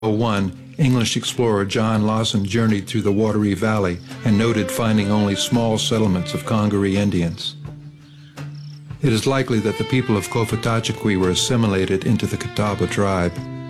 1801, English explorer John Lawson journeyed through the watery valley and noted finding only small settlements of Congaree Indians. It is likely that the people of Cofitachequi were assimilated into the Catawba tribe.